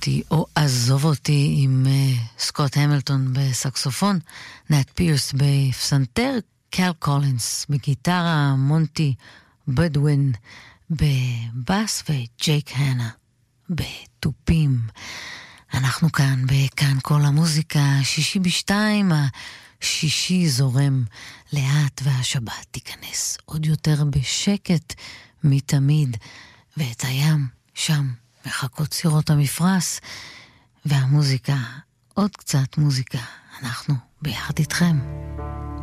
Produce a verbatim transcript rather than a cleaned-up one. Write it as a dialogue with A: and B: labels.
A: אותי או עזוב אותי עם uh, סקוט המילטון בסקסופון, נאט פירס בפסנתר, קל קולינס בגיטרה, מונטי בדווין בבאס וג'ייק הנה בטופים. אנחנו כאן בכאן כל המוזיקה, שישי בשתיים, השישי זורם לאט והשבת תיכנס עוד יותר בשקט מתמיד, ואת הים שם מחכות סירות המפרש, והמוזיקה, עוד קצת מוזיקה, אנחנו ביחד איתכם.